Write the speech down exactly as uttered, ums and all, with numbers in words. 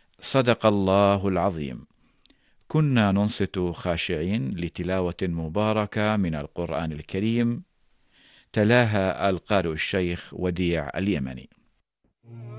صدق الله العظيم. كنا ننصت خاشعين لتلاوة مباركة من القرآن الكريم، تلاها القارئ الشيخ وديع اليمني.